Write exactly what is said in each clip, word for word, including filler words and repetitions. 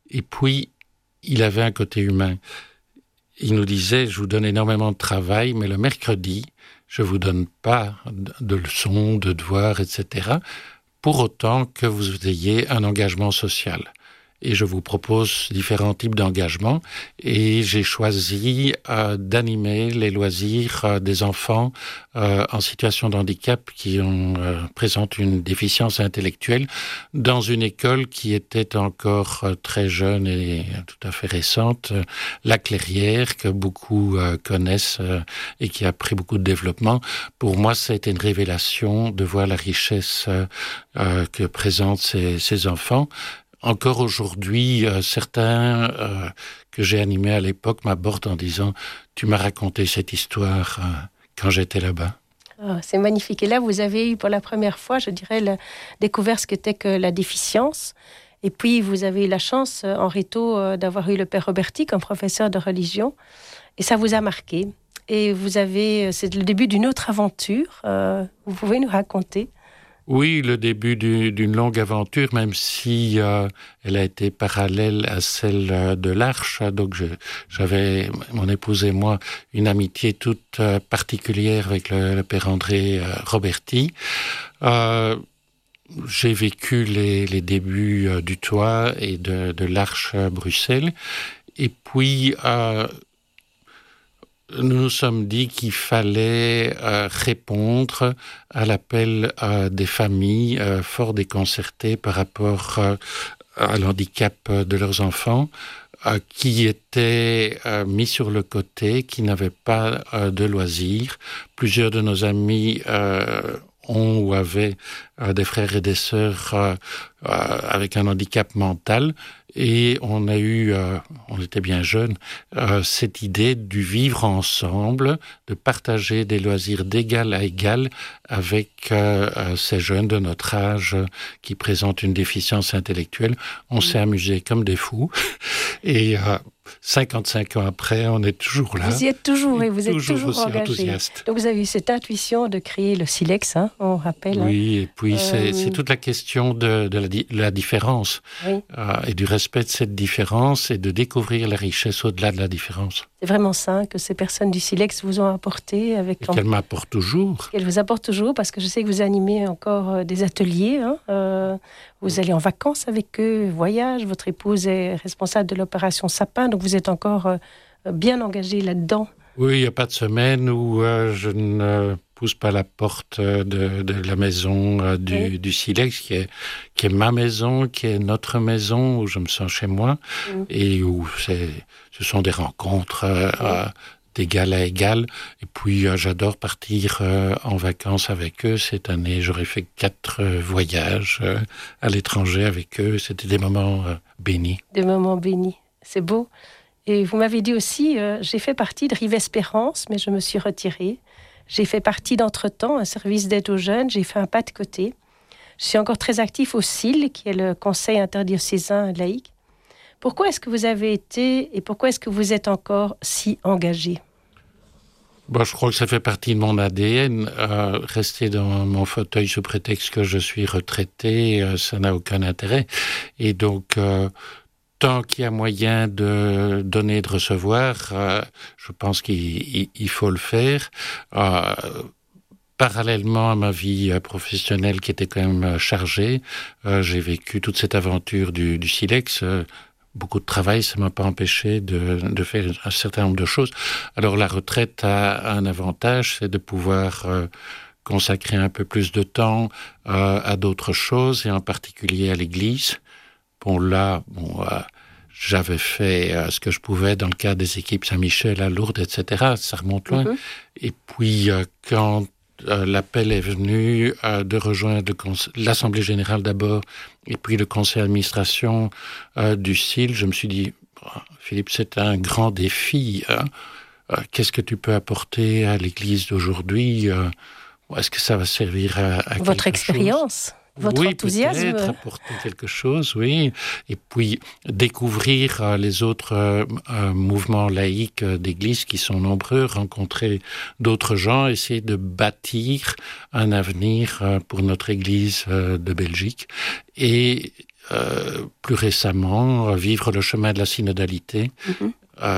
Et puis, il avait un côté humain. Il nous disait, je vous donne énormément de travail, mais le mercredi, je ne vous donne pas de leçons, de devoirs, et cetera, pour autant que vous ayez un engagement social. Et je vous propose différents types d'engagements. Et j'ai choisi euh, d'animer les loisirs euh, des enfants euh, en situation de handicap qui ont, euh, présentent une déficience intellectuelle dans une école qui était encore euh, très jeune et tout à fait récente, euh, La Clairière, que beaucoup euh, connaissent euh, et qui a pris beaucoup de développement. Pour moi, ça a été une révélation de voir la richesse euh, euh, que présentent ces, ces enfants. Encore aujourd'hui, euh, certains euh, que j'ai animés à l'époque m'abordent en disant « Tu m'as raconté cette histoire euh, quand j'étais là-bas ». Oh, c'est magnifique. Et là, vous avez eu pour la première fois, je dirais, le, découvert ce qu'était que la déficience. Et puis, vous avez eu la chance, en réto, euh, d'avoir eu le père Roberti comme professeur de religion. Et ça vous a marqué. Et vous avez, c'est le début d'une autre aventure. Euh, vous pouvez nous raconter ? Oui, le début du, d'une longue aventure, même si euh, elle a été parallèle à celle de l'Arche. Donc, je, j'avais, mon épouse et moi, une amitié toute euh, particulière avec le, le père André euh, Roberti. Euh, j'ai vécu les, les débuts euh, du toit et de, de l'Arche à Bruxelles. Et puis, euh, nous nous sommes dit qu'il fallait euh, répondre à l'appel euh, des familles euh, fort déconcertées par rapport euh, à l'handicap de leurs enfants, euh, qui étaient euh, mis sur le côté, qui n'avaient pas euh, de loisirs. Plusieurs de nos amis euh, ont ou avaient euh, des frères et des sœurs euh, euh, avec un handicap mental. Et on a eu, euh, on était bien jeunes, euh, cette idée du vivre ensemble, de partager des loisirs d'égal à égal avec euh, euh, ces jeunes de notre âge euh, qui présentent une déficience intellectuelle. On mmh. s'est amusés comme des fous. Et euh, cinquante-cinq ans après, on est toujours là. Vous y êtes toujours et, et vous êtes toujours, toujours aussi engagé. Enthousiaste. Donc vous avez eu cette intuition de créer le Silex, hein, on rappelle. Oui, hein. et puis euh... c'est, c'est toute la question de, de la, di- la différence oui. euh, et du respect de cette différence et de découvrir la richesse au-delà de la différence. C'est vraiment ça que ces personnes du Silex vous ont apporté. Avec et qu'elles m'apportent toujours. Qu'elles vous apportent toujours, parce que je sais que vous animez encore euh, des ateliers. Hein, euh, vous allez en vacances avec eux, voyage. Votre épouse est responsable de l'opération Sapin, donc vous êtes encore euh, bien engagé là-dedans. Oui, il n'y a pas de semaine où euh, je ne pousse pas la porte de, de la maison euh, du, oui. du Silex, qui est, qui est ma maison, qui est notre maison, où je me sens chez moi, mmh. et où c'est, ce sont des rencontres euh, oui. euh, d'égal à égal. Et puis, euh, j'adore partir euh, en vacances avec eux. Cette année, j'aurais fait quatre euh, voyages euh, à l'étranger avec eux. C'était des moments euh, bénis. Des moments bénis, c'est beau. Et vous m'avez dit aussi, euh, j'ai fait partie de Rive Espérance, mais je me suis retirée. J'ai fait partie d'Entretemps, un service d'aide aux jeunes. J'ai fait un pas de côté. Je suis encore très actif au C I L, qui est le Conseil interdiocésain laïque. Pourquoi est-ce que vous avez été et pourquoi est-ce que vous êtes encore si engagé ? Bon, je crois que ça fait partie de mon A D N. Euh, rester dans mon fauteuil sous prétexte que je suis retraité, euh, ça n'a aucun intérêt. Et donc... Euh, Tant qu'il y a moyen de donner et de recevoir, euh, je pense qu'il il, il faut le faire. Euh, parallèlement à ma vie professionnelle qui était quand même chargée, euh, j'ai vécu toute cette aventure du, du Silex. Euh, beaucoup de travail, ça ne m'a pas empêché de, de faire un certain nombre de choses. Alors la retraite a un avantage, c'est de pouvoir... Euh, consacrer un peu plus de temps euh, à d'autres choses, et en particulier à l'Église. Bon, là, bon, euh, j'avais fait euh, ce que je pouvais dans le cadre des équipes Saint-Michel à Lourdes, et cetera. Ça remonte loin. Mm-hmm. Et puis, euh, quand euh, l'appel est venu euh, de rejoindre le conse- l'Assemblée générale d'abord, et puis le conseil d'administration euh, du S I L, je me suis dit, oh, Philippe, c'est un grand défi. Hein. Euh, qu'est-ce que tu peux apporter à l'Église d'aujourd'hui euh, Est-ce que ça va servir à, à votre expérience chose Votre oui, enthousiasme. peut-être apporter quelque chose, oui. Et puis découvrir euh, les autres euh, euh, mouvements laïques euh, d'Église qui sont nombreux, rencontrer d'autres gens, essayer de bâtir un avenir euh, pour notre Église euh, de Belgique. Et euh, plus récemment, vivre le chemin de la synodalité mm-hmm. euh,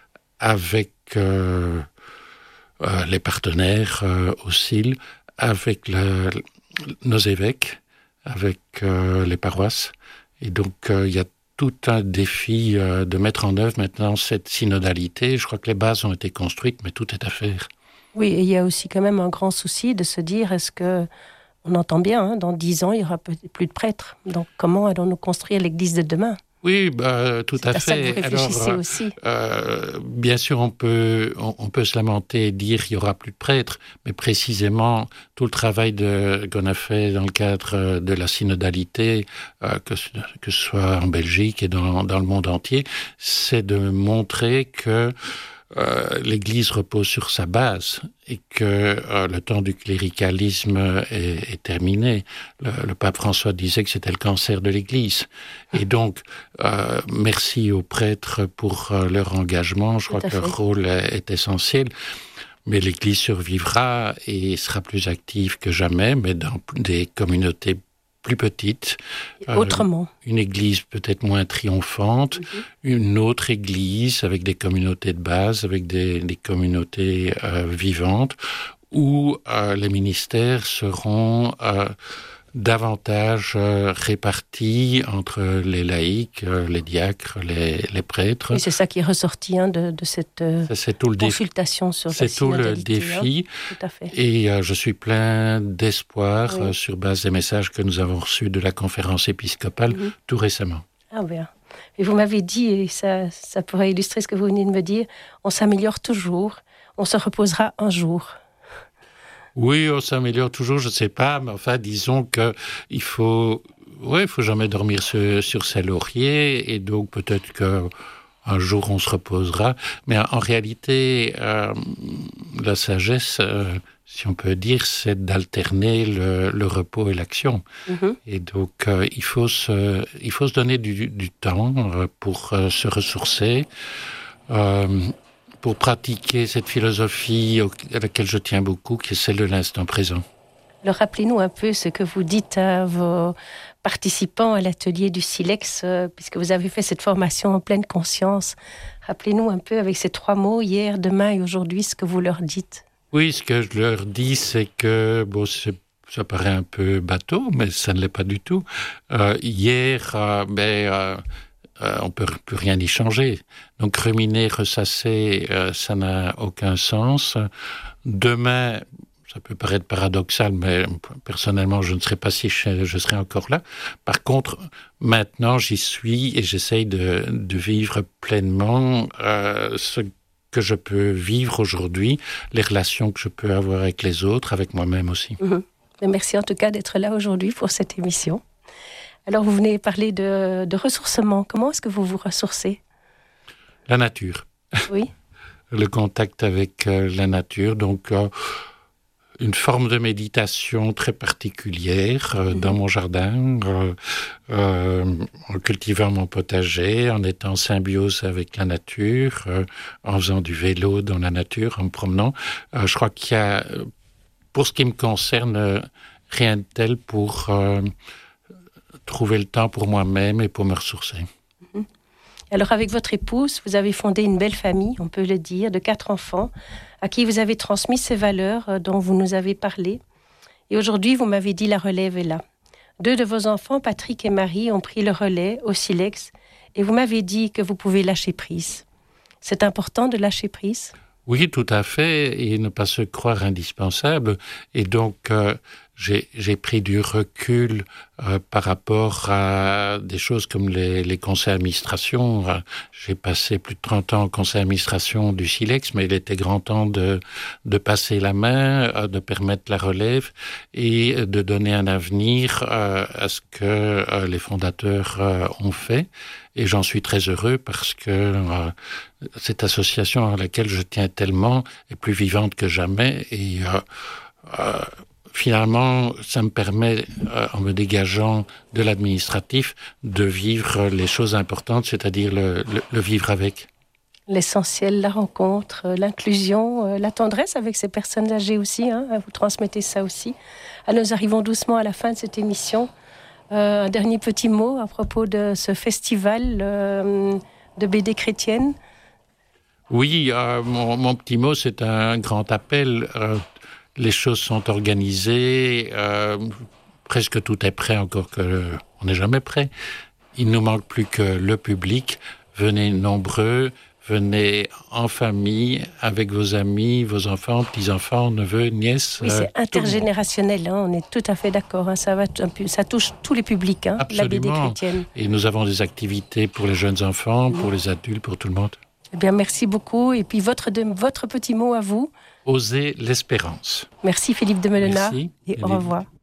avec euh, euh, les partenaires euh, au S I L, avec la, nos évêques, avec euh, les paroisses. Et donc, il euh, y a tout un défi euh, de mettre en œuvre maintenant cette synodalité. Je crois que les bases ont été construites, mais tout est à faire. Oui, et il y a aussi quand même un grand souci de se dire, est-ce que, on entend bien, hein, dans dix ans, il n'y aura peut-être plus de prêtres. Donc, comment allons-nous construire l'Église de demain ? Oui, bah, tout C'est à, à fait. Ça que vous réfléchissez Alors, aussi. Euh, bien sûr, on peut, on, on peut se lamenter et dire qu'il n'y aura plus de prêtres, mais précisément, tout le travail de, qu'on a fait dans le cadre de la synodalité, euh, que, que ce soit en Belgique et dans, dans le monde entier, c'est de montrer que Euh, l'Église repose sur sa base et que euh, le temps du cléricalisme est, est terminé. Le, le pape François disait que c'était le cancer de l'Église. Et donc, euh, merci aux prêtres pour euh, leur engagement. Je Tout crois que leur rôle est, est essentiel. Mais l'Église survivra et sera plus active que jamais, mais dans des communautés plus petite. Autrement. Euh, une église peut-être moins triomphante, mm-hmm. une autre église avec des communautés de base, avec des, des communautés euh, vivantes, où euh, les ministères seront euh, davantage euh, répartis entre les laïcs, euh, les diacres, les, les prêtres. Et c'est ça qui est ressorti hein, de, de cette euh, ça, c'est tout le consultation défi. Sur la C'est tout le défi. Hein. Tout à fait. Et euh, je suis plein d'espoir oui. euh, sur base des messages que nous avons reçus de la conférence épiscopale mm-hmm. tout récemment. Ah bien. Et vous m'avez dit, et ça, ça pourrait illustrer ce que vous venez de me dire, on s'améliore toujours, on se reposera un jour. Oui, on s'améliore toujours, je ne sais pas, mais enfin, disons qu'il faut, ouais, il faut jamais dormir sur, sur ses lauriers, et donc peut-être qu'un jour on se reposera. Mais en réalité, euh, la sagesse, euh, si on peut dire, c'est d'alterner le, le repos et l'action. Mm-hmm. Et donc, euh, il faut se, il faut se donner du, du temps pour euh, se ressourcer. Euh, pour pratiquer cette philosophie à laquelle je tiens beaucoup, qui est celle de l'instant présent. Alors, rappelez-nous un peu ce que vous dites à vos participants à l'atelier du Silex, euh, puisque vous avez fait cette formation en pleine conscience. Rappelez-nous un peu avec ces trois mots, hier, demain et aujourd'hui, ce que vous leur dites. Oui, ce que je leur dis, c'est que, bon, c'est ça paraît un peu bateau, mais ça ne l'est pas du tout. Euh, hier, euh, ben... Euh, Euh, on ne peut plus rien y changer. Donc, ruminer, ressasser, euh, ça n'a aucun sens. Demain, ça peut paraître paradoxal, mais personnellement, je ne sais pas si je, je serai encore là. Par contre, maintenant, j'y suis et j'essaye de, de vivre pleinement euh, ce que je peux vivre aujourd'hui, les relations que je peux avoir avec les autres, avec moi-même aussi. Mmh. Merci en tout cas d'être là aujourd'hui pour cette émission. Alors, vous venez parler de, de ressourcement. Comment est-ce que vous vous ressourcez ? La nature. Oui. Le contact avec euh, la nature. Donc, euh, une forme de méditation très particulière euh, mmh. dans mon jardin, euh, euh, en cultivant mon potager, en étant en symbiose avec la nature, euh, en faisant du vélo dans la nature, en me promenant. Euh, je crois qu'il y a, pour ce qui me concerne, rien de tel pour... Euh, trouver le temps pour moi-même et pour me ressourcer. Alors, avec votre épouse, vous avez fondé une belle famille, on peut le dire, de quatre enfants, à qui vous avez transmis ces valeurs dont vous nous avez parlé. Et aujourd'hui, vous m'avez dit la relève est là. Deux de vos enfants, Patrick et Marie, ont pris le relais au Silex et vous m'avez dit que vous pouvez lâcher prise. C'est important de lâcher prise ? Oui, tout à fait, et ne pas se croire indispensable. Et donc, euh, j'ai, j'ai pris du recul euh, par rapport à des choses comme les, les conseils d'administration. J'ai passé plus de trente ans au conseil d'administration du Silex, mais il était grand temps de, de passer la main, euh, de permettre la relève et de donner un avenir euh, à ce que euh, les fondateurs euh, ont fait. Et j'en suis très heureux parce que euh, cette association à laquelle je tiens tellement est plus vivante que jamais. Et euh, euh, finalement, ça me permet, euh, en me dégageant de l'administratif, de vivre les choses importantes, c'est-à-dire le, le, le vivre avec. L'essentiel, la rencontre, l'inclusion, la tendresse avec ces personnes âgées aussi. Hein, vous transmettez ça aussi. Alors, nous arrivons doucement à la fin de cette émission. Euh, un dernier petit mot à propos de ce festival euh, de B D chrétienne. Oui, euh, mon, mon petit mot, c'est un grand appel. Euh, les choses sont organisées, euh, presque tout est prêt, encore qu'on n'est jamais prêt. Il ne nous manque plus que le public. Venez nombreux, venez en famille, avec vos amis, vos enfants, petits-enfants, neveux, nièces. Oui, c'est euh, intergénérationnel, hein, on est tout à fait d'accord. Hein, ça, va, ça touche tous les publics, hein, la B D chrétienne. Et nous avons des activités pour les jeunes enfants, oui. pour les adultes, pour tout le monde. Eh bien, merci beaucoup. Et puis, votre, de, votre petit mot à vous. Osez l'espérance. Merci Philippe de Melenard. Merci. Et au revoir.